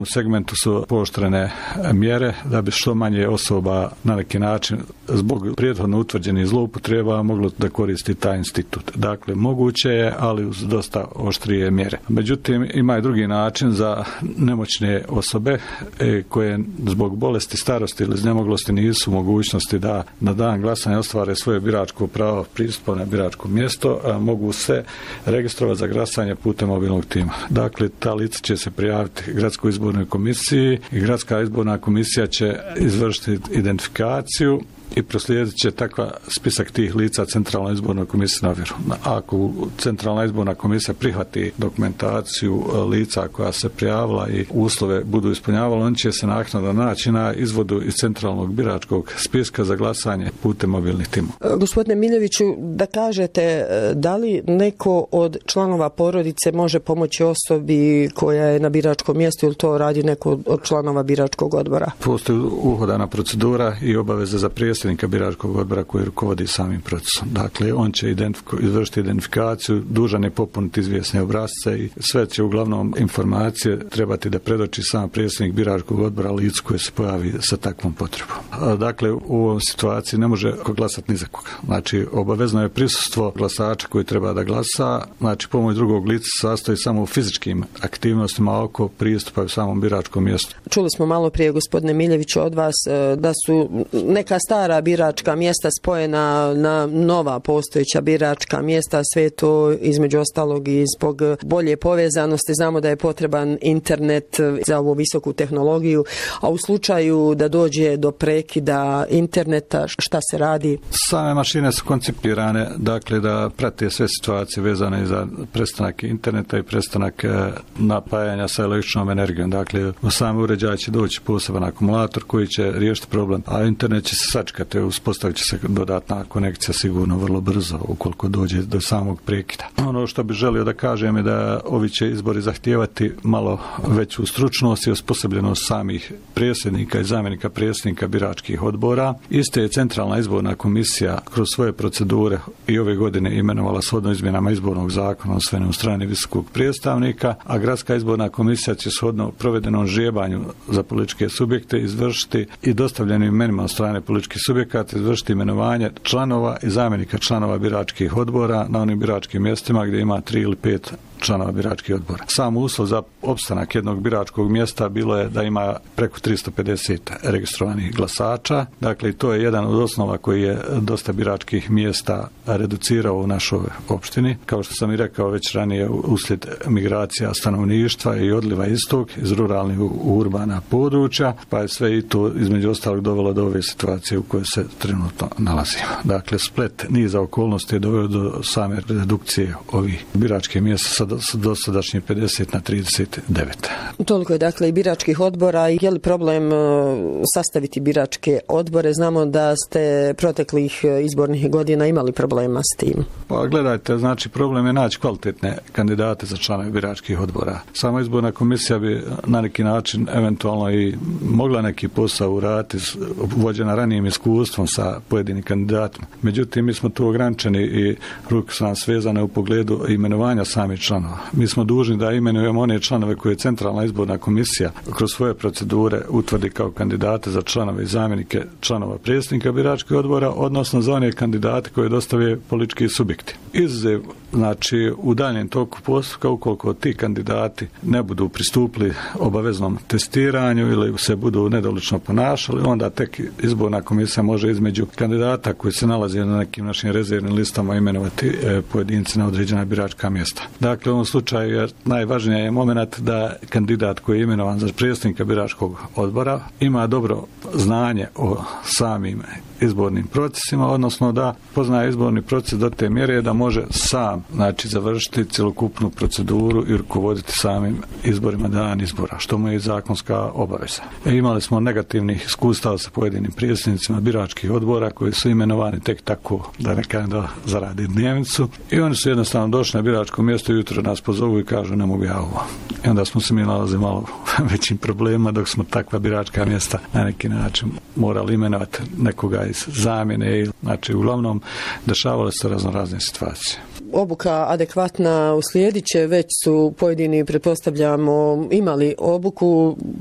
U segmentu su pooštrene mjere da bi što manje osoba na neki način zbog prethodno utvrđenih zloupotreba moglo da koristi taj institut. Dakle, moguće je, ali uz dosta oštrije mjere. Međutim, ima i drugi način za nemoćne osobe koje zbog bolesti, starosti ili iznemoglosti nisu u mogućnosti da na dan glasanja ostvare svoje biračko pravo pristupa na biračko mjesto, mogu se registrovati za glasanje putem mobilnog tima. Dakle, ta lica će se prijaviti Gradskoj izbornoj komisiji i Gradska izborna komisija će izvršiti identifikaciju i proslijedit će takva spisak tih lica Centralnoj izbornoj komisiji na ovjeru. Ako Centralna izborna komisija prihvati dokumentaciju lica koja se prijavila i uslove budu ispunjavali, on će se naknadno naći na izvodu iz centralnog biračkog spiska za glasanje putem mobilnih timova. Gospodine Miljeviću, da kažete, da li neko od članova porodice može pomoći osobi koja je na biračkom mjestu ili to radi neko od članova biračkog odbora? Postoji uhodana procedura i obaveze za predsjednika biračkog odbora koji rukovodi samim procesom. Dakle, on će izvršiti identifikaciju, dužan je popuniti izvjesne obrasce i sve će uglavnom informacije trebati da predoči sam predsjednik biračkog odbora licu koje se pojavi sa takvom potrebom. Dakle, u ovoj situaciji ne može glasati ni za koga. Znači, obavezno je prisustvo glasača koji treba da glasa. Znači, pomoć drugog lica sastoji samo u fizičkim aktivnostima oko pristupa u samom biračkom mjestu. Čuli smo malo prije, gospodine Miljeviću, od vas da su neka stara biračka mjesta spojena na nova postojeća biračka mjesta, sve to između ostalog i zbog bolje povezanosti. Znamo da je potreban internet za ovu visoku tehnologiju, a u slučaju da dođe do prekida interneta, šta se radi? Same mašine su koncipirane, dakle, da prate sve situacije vezane za prestanak interneta i prestanak napajanja sa električnom energijom. Dakle, u sami uređaj će doći poseban akumulator koji će riješiti problem, a internet će se sačekati. Uspostavit će se dodatna konekcija sigurno vrlo brzo ukoliko dođe do samog prekida. Ono što bih želio da kažem je da ovi će izbori zahtijevati malo veću stručnost i osposobljenost samih predsjednika i zamjenika predsjednika biračkih odbora. Iste je Centralna izborna komisija kroz svoje procedure i ove godine imenovala shodno izmjenama izbornog zakona osvojene u strani visokog predstavnika, a Gradska izborna komisija će shodno provedenom žebanju za političke subjekte izvršiti i dostavljenim imenima od strane političkih subjekata izvršiti imenovanje članova i zamjenika članova biračkih odbora na onim biračkim mjestima gdje ima 3 ili 5 članova biračkih odbora. Sam uslov za opstanak jednog biračkog mjesta bilo je da ima preko 350 registrovanih glasača. Dakle, to je jedan od osnova koji je dosta biračkih mjesta reducirao u našoj opštini. Kao što sam i rekao već ranije, uslijed migracija stanovništva i odliva istog iz ruralnih u urbana područja, pa je sve i to između ostalog dovelo do ove situacije u kojoj se trenutno nalazimo. Dakle, splet niza okolnosti je doveo do same redukcije ovih biračkih mjesta sa dosadašnje 50 na 39. Toliko je dakle i biračkih odbora. Je li problem sastaviti biračke odbore? Znamo da ste proteklih izbornih godina imali problema s tim. Pa gledajte, znači problem je naći kvalitetne kandidate za članove biračkih odbora. Sama izborna komisija bi na neki način eventualno i mogla neki posao uraditi vođena ranijim iskustvom sa pojedinim kandidatima. Međutim, mi smo tu ograničeni i ruke su nam svezane u pogledu imenovanja samih članova. Mi smo dužni da imenujemo one članove koje Centralna izborna komisija kroz svoje procedure utvrdi kao kandidate za članove i zamjenike članova predsjednika biračkih odbora, odnosno za one kandidate koje dostave politički subjekti. Izuzev, znači, u daljem toku postupka, ukoliko ti kandidati ne budu pristupili obaveznom testiranju ili se budu nedolično ponašali, onda tek izborna komisija može između kandidata koji se nalazi na nekim našim rezervnim listama imenovati pojedince na određena biračka mjesta. Dakle, u ovom slučaju je najvažniji je moment da kandidat koji je imenovan za predsjednika biračkog odbora ima dobro znanje o samim izbornim procesima, odnosno da poznaje izborni proces do te mjere da može sam, znači, završiti cjelokupnu proceduru i rukovoditi samim izborima dan izbora, što mu je zakonska obaveza. Imali smo negativnih iskustava sa pojedinim predsjednicima biračkih odbora koji su imenovani tek tako, da ne kažem, da zaradi dnevnicu, i oni su jednostavno došli na biračko mjesto, jutro nas pozovu i kažu ne mogu ja ovo. I onda smo se mi nalazili malo većim problema dok smo takva biračka mjesta na neki način morali imenovati nekoga iz zamjene. Znači, uglavnom dešavale se razne situacije. obuka adekvatna uslijedit će, već su pojedini, pretpostavljamo, imali obuku.